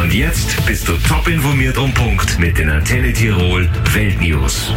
Und jetzt bist du top informiert um Punkt mit den Antenne Tirol Weltnews.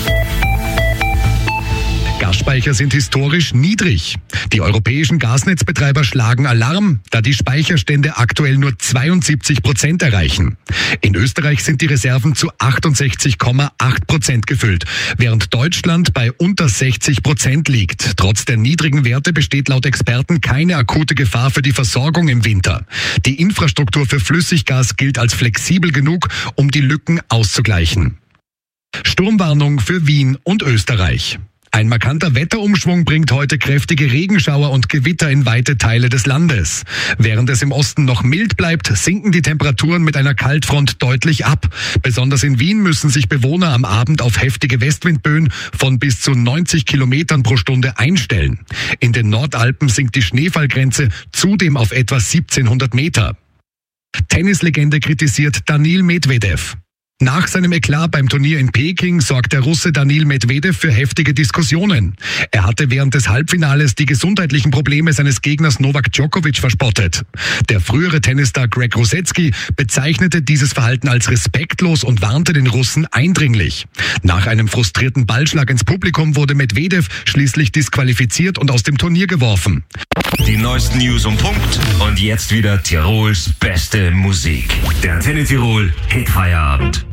Gasspeicher sind historisch niedrig. Die europäischen Gasnetzbetreiber schlagen Alarm, da die Speicherstände aktuell nur 72% erreichen. In Österreich sind die Reserven zu 68,8% gefüllt, während Deutschland bei unter 60% liegt. Trotz der niedrigen Werte besteht laut Experten keine akute Gefahr für die Versorgung im Winter. Die Infrastruktur für Flüssiggas gilt als flexibel genug, um die Lücken auszugleichen. Sturmwarnung für Wien und Österreich. Ein markanter Wetterumschwung bringt heute kräftige Regenschauer und Gewitter in weite Teile des Landes. Während es im Osten noch mild bleibt, sinken die Temperaturen mit einer Kaltfront deutlich ab. Besonders in Wien müssen sich Bewohner am Abend auf heftige Westwindböen von bis zu 90 Kilometern pro Stunde einstellen. In den Nordalpen sinkt die Schneefallgrenze zudem auf etwa 1700 Meter. Tennislegende kritisiert Daniil Medvedev. Nach seinem Eklat beim Turnier in Peking sorgt der Russe Daniil Medvedev für heftige Diskussionen. Er hatte während des Halbfinales die gesundheitlichen Probleme seines Gegners Novak Djokovic verspottet. Der frühere Tennisstar Greg Rusedski bezeichnete dieses Verhalten als respektlos und warnte den Russen eindringlich. Nach einem frustrierten Ballschlag ins Publikum wurde Medvedev schließlich disqualifiziert und aus dem Turnier geworfen. Die neuesten News um Punkt und jetzt wieder Tirols beste Musik. Der Antenne Tirol Hitfeierabend.